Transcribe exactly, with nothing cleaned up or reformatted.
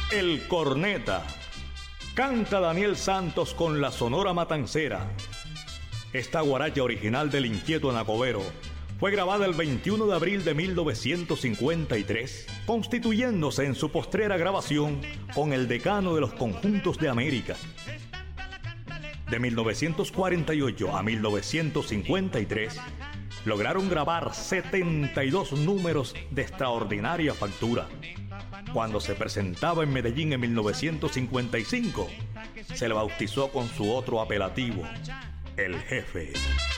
El Corneta. Canta Daniel Santos con la Sonora Matancera. Esta guaracha original del inquieto Anacobero fue grabada el veintiuno de abril de mil novecientos cincuenta y tres, constituyéndose en su postrera grabación con el decano de los conjuntos de América. De mil novecientos cuarenta y ocho a mil novecientos cincuenta y tres, lograron grabar setenta y dos números de extraordinaria factura. Cuando se presentaba en Medellín en mil novecientos cincuenta y cinco, se le bautizó con su otro apelativo, El Jefe.